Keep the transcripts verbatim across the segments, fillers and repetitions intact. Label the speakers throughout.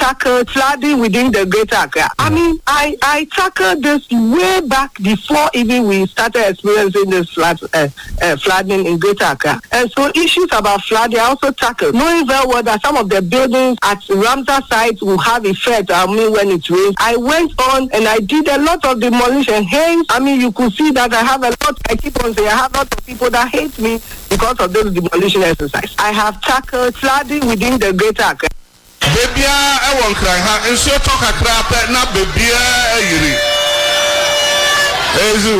Speaker 1: tackled flooding within the Greater Accra. I mean, I, I tackled this way back before even we started experiencing this flood, uh, uh, flooding in Greater Accra. And so issues about flooding I also tackled, knowing very well that some of the buildings at Ramsar site will have effect, I mean, when it rains. I went on and I did a lot of demolition. Hence, I mean, you could see that I have a lot, I keep on saying, I have a lot of people that hate me because of those demolition exercise. I have tackled flooding within the Greater Accra.
Speaker 2: Bebia e won kran ha enso to kakra pe na bebia ayiri ezu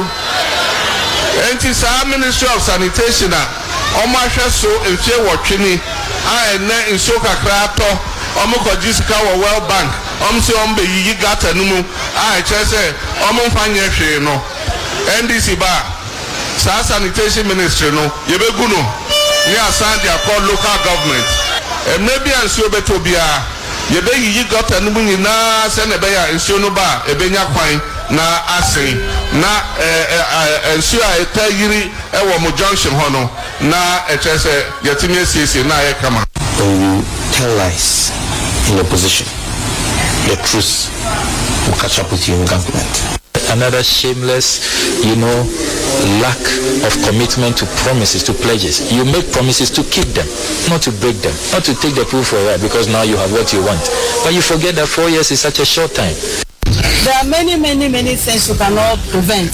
Speaker 2: enti sa Ministry of Sanitation a o ma hwe so enfe wotwe a ene enso kakra to o mo koji sika wo World Bank o mo se o mbe yi gata no mu a e kire se o mo mfanye hwe no N D C ba sa Sanitation Ministry no yebegu no ni asan dia call local government. And maybe I'm sure better be a you be you got a new na send a bear and show no bar a benya quine na assay na and sure I tell you a woman junction hono na a chess getting a C C na come.
Speaker 3: When you tell lies in opposition, the truth will catch up with you in government. Another shameless, you know, lack of commitment to promises, to pledges. You make promises to keep them, not to break them, not to take the proof for that because now you have what you want. But you forget that four years is such a short time.
Speaker 4: There are many, many, many things you cannot prevent.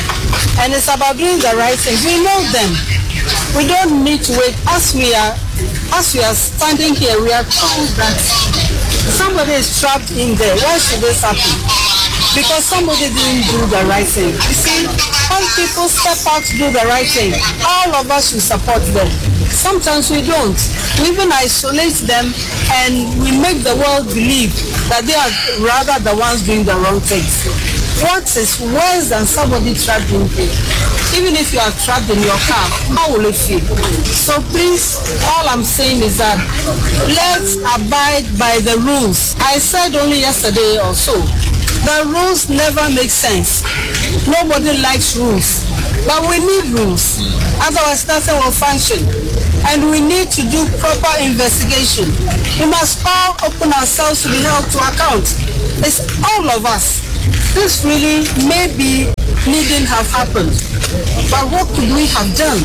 Speaker 4: And it's about doing the right things. We know them. We don't need to wait. As we are, as we are standing here, we are told that somebody is trapped in there. Why should this happen? Because somebody didn't do the right thing. You see, when people step out to do the right thing, all of us should support them. Sometimes we don't. We even isolate them and we make the world believe that they are rather the ones doing the wrong things. What is worse than somebody trapped in here? Even if you are trapped in your car, how will it feel? So please, all I'm saying is that let's abide by the rules. I said only yesterday or so, the rules never make sense. Nobody likes rules. But we need rules. Otherwise nothing will function. And we need to do proper investigation. We must all open ourselves to be held to account. It's all of us. This really maybe needn't have happened. But what could we have done?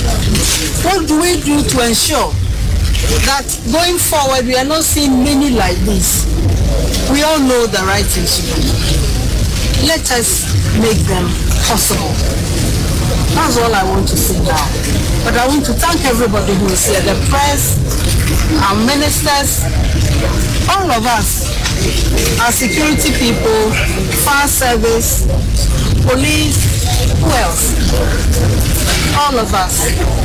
Speaker 4: What do we do to ensure that going forward we are not seeing many like this? We all know the right things to do. Let us make them possible. That's all I want to say now. But I want to thank everybody who is here, the press, our ministers, all of us, our security people, fire service, police, who else? All of us.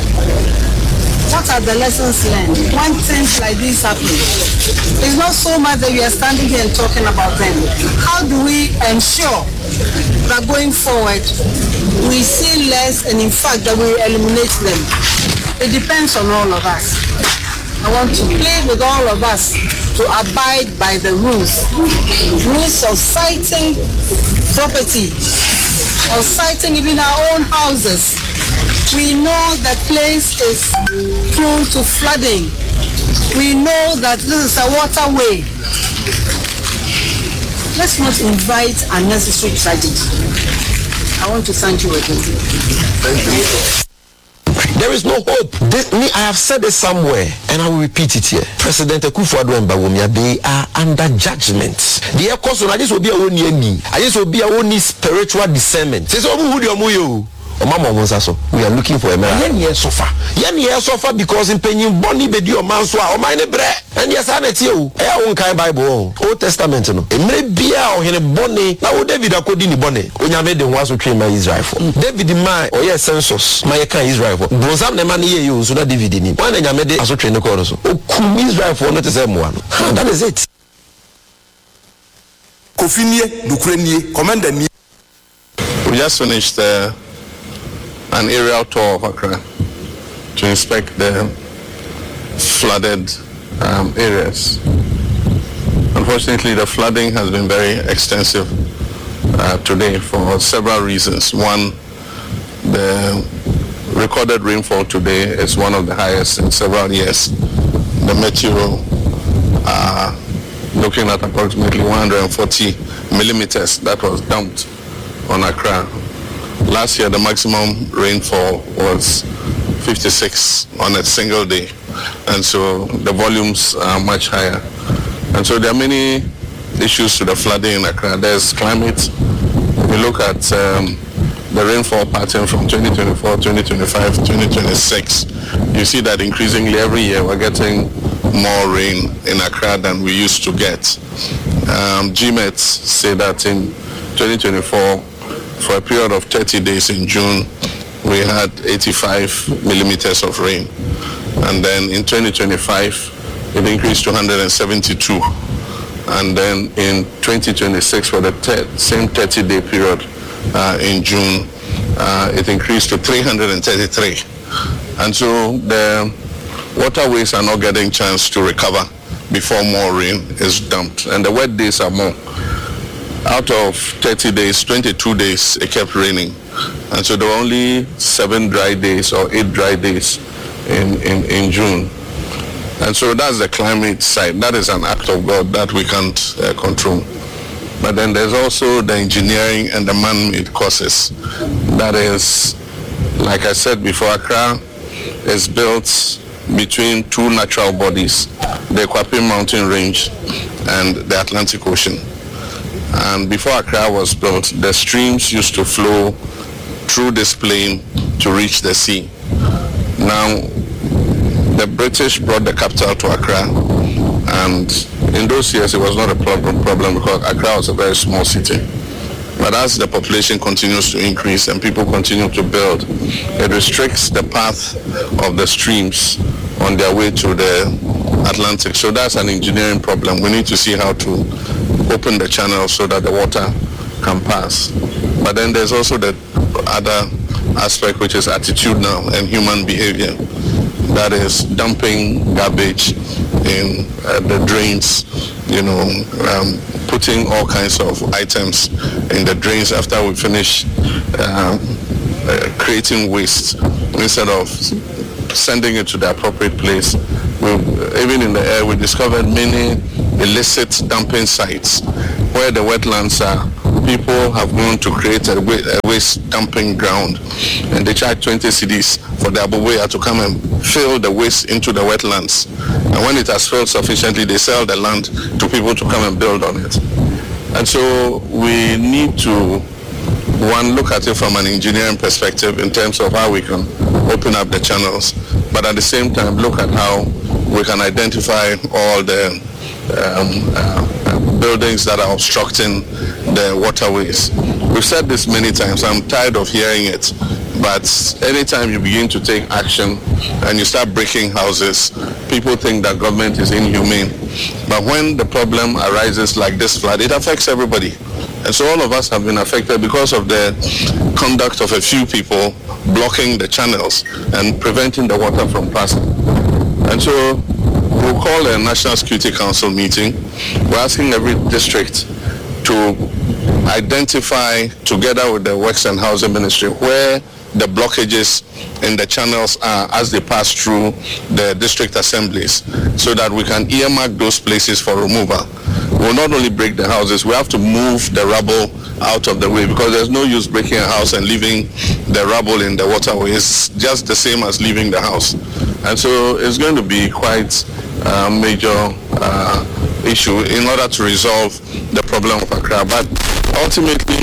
Speaker 4: What are the lessons learned when things like this happen? It's not so much that we are standing here and talking about them. How do we ensure that going forward we see less and in fact that we eliminate them? It depends on all of us. I want to plead with all of us to abide by the rules. Rules of citing property, of citing even our own houses. We know that place is prone to flooding. We know that this is a waterway. Let's not invite unnecessary tragedy. I want to thank you again.
Speaker 3: Thank you. There is no hope. This, me, I have said it somewhere, and I will repeat it here. President Akufo-Addo and Bawumia, they are under judgment. The air course on this will be a own me. I just will be a own spiritual discernment. Says, oh, who do you? We are looking for a miracle. Yen yes suffer. Yen yes suffer because in penny boni bedi o manswa o mine bre. And yes I net you. E won kan Bible Old Testament no. E mere bia o hene boni na o David akodi ni boni. Onyame de ho aso twen ma Israel for. David man o yes census ma ye kan Israel for. Bronzam ne man ye you so na David ni. Wan nyame de aso twen ne ko so. O kum Israel for no te say mo ano. That is it.
Speaker 5: Kofinie dukrenie commander ni.
Speaker 2: We just finished the an aerial tour of Accra to inspect the flooded um, areas. Unfortunately, the flooding has been very extensive uh, today for several reasons. One, the recorded rainfall today is one of the highest in several years. The meteo, uh, looking at approximately one hundred forty millimeters that was dumped on Accra. Last year, the maximum rainfall was fifty-six on a single day, and so the volumes are much higher. And so there are many issues to the flooding in Accra. There's climate. If you look at um, the rainfall pattern from twenty twenty-four, twenty twenty-five, twenty twenty-six, you see that increasingly every year we're getting more rain in Accra than we used to get. Um, G M E T say that in twenty twenty-four, for a period of thirty days in June, we had eighty-five millimeters of rain. And then in twenty twenty-five, it increased to one hundred seventy-two. And then in twenty twenty-six, for the te- same thirty-day period uh, in June, uh, it increased to three hundred thirty-three. And so the waterways are not getting chance to recover before more rain is dumped. And the wet days are more. Out of thirty days, twenty-two days, it kept raining. And so there were only seven dry days or eight dry days in, in, in June. And so that's the climate side. That is an act of God that we can't uh, control. But then there's also the engineering and the man-made causes. That is, like I said before, Accra is built between two natural bodies, the Kwapim Mountain Range and the Atlantic Ocean. And before Accra was built, the streams used to flow through this plain to reach the sea. Now, the British brought the capital to Accra, and in those years it was not a problem, problem because Accra was a very small city. But as the population continues to increase and people continue to build, it restricts the path of the streams on their way to the Atlantic. So that's an engineering problem. We need to see how to open the channel so that the water can pass. But then there's also the other aspect, which is attitudinal and human behavior. That is dumping garbage in uh, the drains, you know, um, putting all kinds of items in the drains after we finish uh, uh, creating waste instead of sending it to the appropriate place. We, even in the air, we discovered many illicit dumping sites where the wetlands are. People have gone to create a, a waste dumping ground, and they charge twenty cedis for the Abubuya to come and fill the waste into the wetlands. And when it has filled sufficiently, they sell the land to people to come and build on it. And so we need to, one, look at it from an engineering perspective in terms of how we can open up the channels, but at the same time look at how we can identify all the um, uh, buildings that are obstructing the waterways. We've said this many times. I'm tired of hearing it, but anytime you begin to take action and you start breaking houses, people think that government is inhumane. But when the problem arises like this flood, it affects everybody. And so all of us have been affected because of the conduct of a few people blocking the channels and preventing the water from passing. And so we'll call a National Security Council meeting. We're asking every district to identify, together with the Works and Housing Ministry, where the blockages in the channels are as they pass through the district assemblies, so that we can earmark those places for removal. We'll not only break the houses, we have to move the rubble out of the way, because there's no use breaking a house and leaving the rubble in the waterway. It's just the same as leaving the house. And so it's going to be quite a major uh, issue in order to resolve the problem of Accra. But ultimately,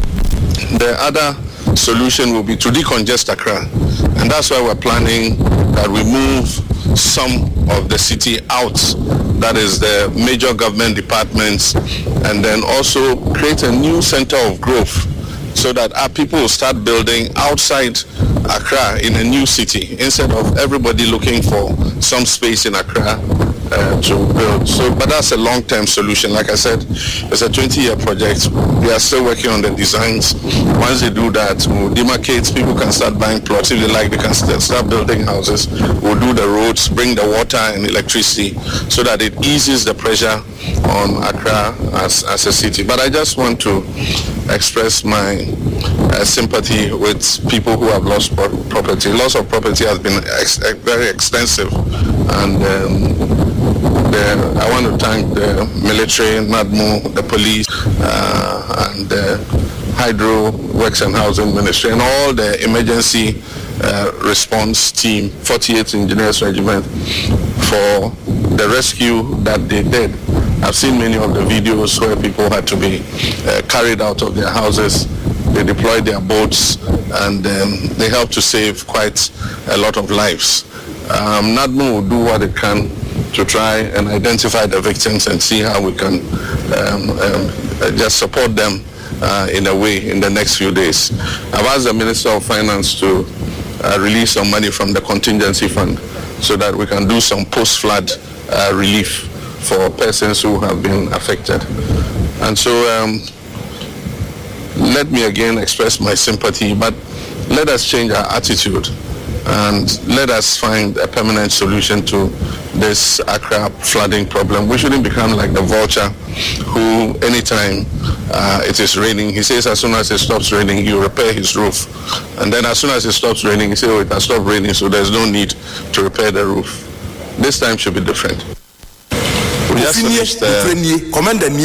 Speaker 2: the other solution will be to decongest Accra. And that's why we're planning that we move some of the city out, that is the major government departments, and then also create a new center of growth so that our people will start building outside Accra in a new city instead of everybody looking for some space in Accra uh, to build. So, but that's a long-term solution. Like I said, it's a twenty-year project. We are still working on the designs. Once they do that, we'll demarcate. People can start buying plots. If they like, they can start building houses. We'll do the roads, bring the water and electricity, so that it eases the pressure on Accra as, as a city. But I just want to express my uh, sympathy with people who have lost pro- property. Loss of property has been ex- very extensive, and um, uh, I want to thank the military, NADMO, the police, uh, and the Hydro Works and Housing Ministry, and all the emergency uh, response team, forty-eighth Engineers Regiment, for the rescue that they did. I've seen many of the videos where people had to be uh, carried out of their houses. They deployed their boats, and um, they helped to save quite a lot of lives. Um, NADMO will do what it can to try and identify the victims and see how we can um, um, just support them uh, in a way in the next few days. I've asked the Minister of Finance to uh, release some money from the contingency fund so that we can do some post-flood uh, relief for persons who have been affected. And so um, let me again express my sympathy, but let us change our attitude and let us find a permanent solution to this Accra flooding problem. We shouldn't become like the vulture who, anytime uh, it is raining, he says as soon as it stops raining, he'll repair his roof. And then as soon as it stops raining, he says, oh, it has stopped raining, so there's no need to repair the roof. This time should be different. We just finished, uh,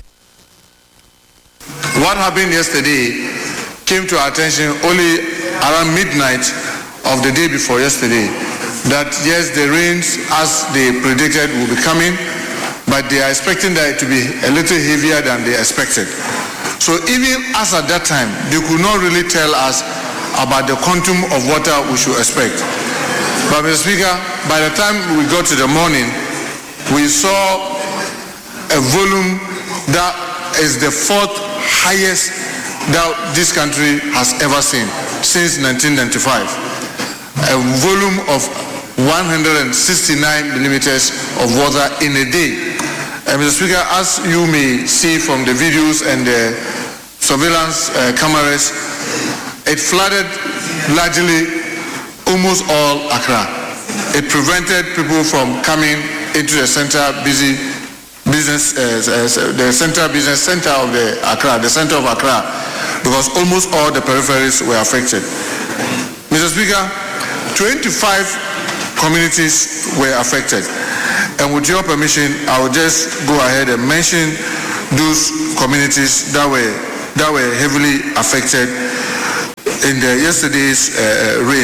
Speaker 6: what happened yesterday came to our attention only around midnight of the day before yesterday, that yes, the rains as they predicted will be coming, but they are expecting that to be a little heavier than they expected. So even as at that time, they could not really tell us about the quantum of water we should expect. But Mister Speaker, by the time we got to the morning, we saw a volume that is the fourth highest that this country has ever seen since nineteen ninety-five. A volume of one hundred sixty-nine millimeters of water in a day. And Mister Speaker, as you may see from the videos and the surveillance uh, cameras, it flooded largely almost all Accra. It prevented people from coming into the center busy business, uh, uh, the center business center of the Accra, the center of Accra, because almost all the peripheries were affected. Mister Speaker, twenty-five communities were affected, and with your permission, I will just go ahead and mention those communities that were that were heavily affected in the yesterday's uh, rain.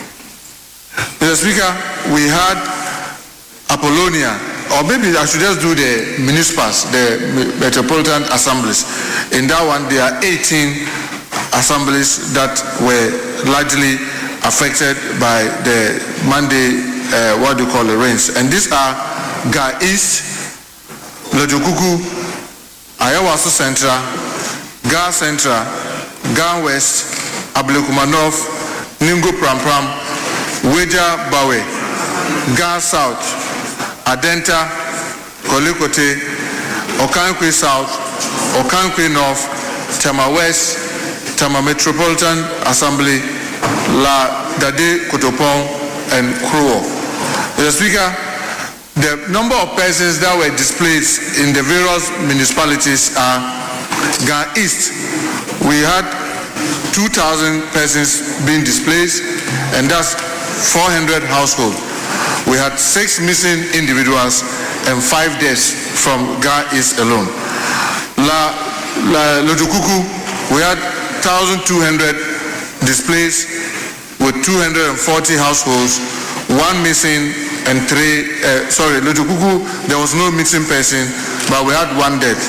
Speaker 6: Mister Speaker, we had Apollonia, or maybe I should just do the municipals, the metropolitan assemblies. In that one, there are eighteen assemblies that were largely affected by the Monday, uh, what do you call the rains. And these are Ga East, Lojokuku, Ayawaso Central, Ga Central, Ga West, Ablekuma North, Ningo Pram Pram, Weja Bawe, Ga South, Adenta, Kolikote, Okankwe South, Okankwe North, Tama West, Tama Metropolitan Assembly, La Dade Kotopon, and Kruo. Mister Speaker, the number of persons that were displaced in the various municipalities are Ga East. We had two thousand persons being displaced, and that's four hundred households. We had six missing individuals and five deaths from Ga East alone. La, La Lojokuku, we had one thousand two hundred displaced with two hundred forty households, one missing and three, uh, sorry, Lojokuku, there was no missing person, but we had one death.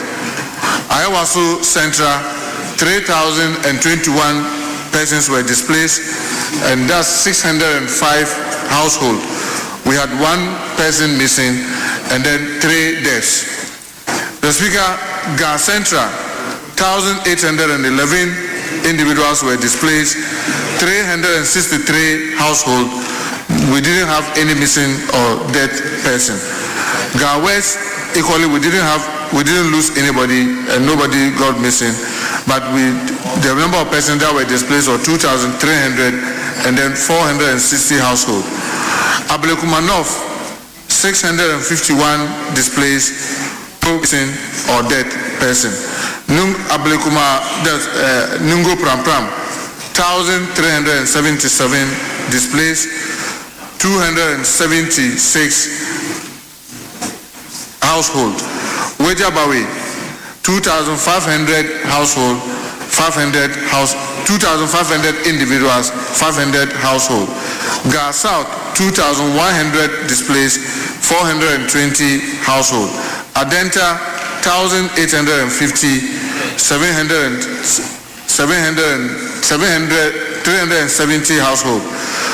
Speaker 6: Ayawaso Central, three thousand twenty-one persons were displaced, and that's six hundred five households. We had one person missing and then three deaths. The Speaker, Ga Central, one thousand eight hundred eleven individuals were displaced, three hundred sixty-three households. We didn't have any missing or dead person. Ga West, equally, we didn't have, we didn't lose anybody and nobody got missing. But we, the number of persons that were displaced was two thousand three hundred and then four hundred sixty households. Ablekuma North, six hundred fifty-one displaced, no missing or dead person. Nung Ablekuma, uh, Nungo Pram Pram, one thousand three hundred seventy-seven displaced, two hundred seventy-six household. Wejabawe, two thousand five hundred household, five hundred house, two thousand five hundred individuals, five hundred household. Gar South, two thousand one hundred displaced, four hundred twenty household. Adenta, one thousand eight hundred fifty, seven hundred, seven hundred, seven hundred, three hundred seventy household.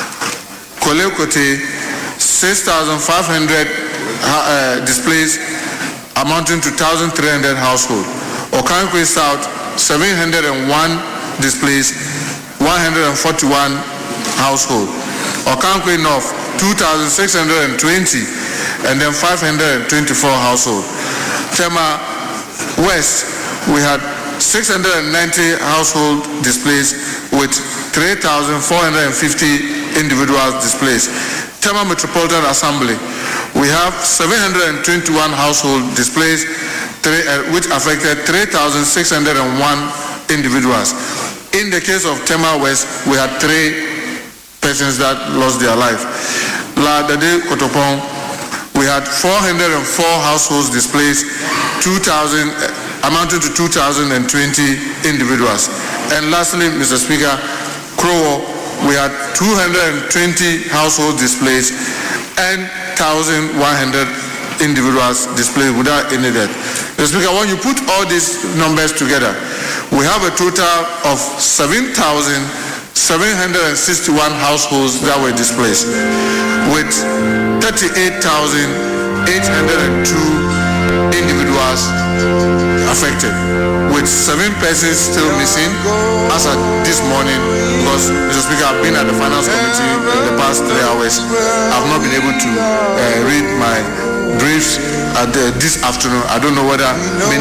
Speaker 6: Kolekote, six thousand five hundred uh, displaced, amounting to one thousand three hundred household. Okankwe South, seven hundred one displaced, one hundred forty-one household. Okankwe North, two thousand six hundred twenty, and then five hundred twenty-four household. Tema West, we had six hundred ninety household displaced with three thousand four hundred fifty individuals displaced. Tema Metropolitan Assembly, we have seven hundred twenty-one household displaced, three, uh, which affected three thousand six hundred one individuals. In the case of Tema West, we had three persons that lost their life. La Dade Kotopong, we had four hundred four households displaced, two thousand, uh, amounting to two thousand twenty individuals. And lastly, Mister Speaker, Krowo, we had two hundred twenty households displaced and one thousand one hundred individuals displaced without any death. Mister Speaker, when you put all these numbers together, we have a total of seven thousand seven hundred sixty-one households that were displaced, with thirty-eight thousand eight hundred two individuals affected, with seven persons still missing as of this morning, because, Mister Speaker, I've been at the Finance Committee in the past three hours. I've not been able to uh, read my briefs at the, this afternoon. I don't know whether many